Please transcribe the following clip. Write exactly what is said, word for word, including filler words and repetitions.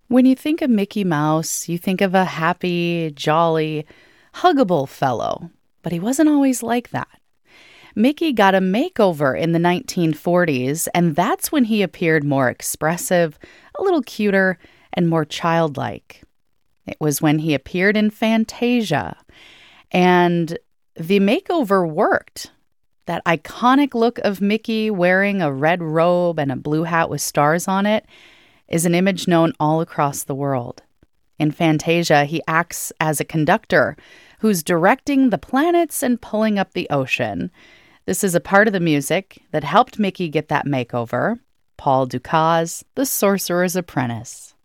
When you think of Mickey Mouse, you think of a happy, jolly, huggable fellow. But he wasn't always like that. Mickey got a makeover in the nineteen forties, and that's when he appeared more expressive, a little cuter, and more childlike. It was when he appeared in Fantasia. And the makeover worked. That iconic look of Mickey wearing a red robe and a blue hat with stars on it is an image known all across the world. In Fantasia, he acts as a conductor who's directing the planets and pulling up the ocean. This is a part of the music that helped Mickey get that makeover. Paul Dukas, The Sorcerer's Apprentice.